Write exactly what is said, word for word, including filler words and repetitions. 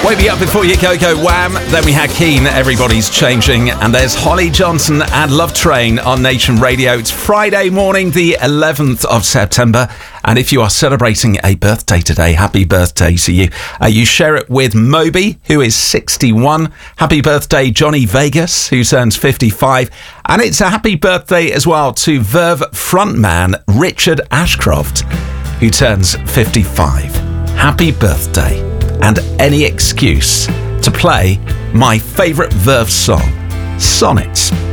Wake me up before you go, go wham. Then we had Keane, Everybody's Changing. And there's Holly Johnson and Love Train on Nation Radio. It's Friday morning, the eleventh of September. And if you are celebrating a birthday today, happy birthday to you. Uh, you share it with Moby, who is sixty-one. Happy birthday, Johnny Vegas, who turns fifty-five. And it's a happy birthday as well to Verve frontman Richard Ashcroft, who turns fifty-five. Happy birthday. And any excuse to play my favourite Verve song, Sonnets.